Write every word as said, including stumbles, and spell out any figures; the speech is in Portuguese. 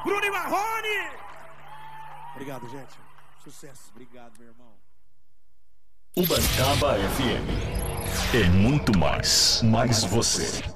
Bruno e Marrone! Obrigado, gente. Sucesso. Obrigado, meu irmão. Ubatuba F M é muito mais, mais você.